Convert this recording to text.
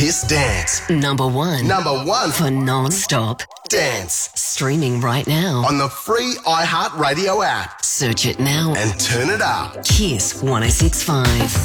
Kiss Dance. Number one For non-stop dance. streaming right now. On the free iHeartRadio app. Search it now. And turn it up. Kiss 106.5.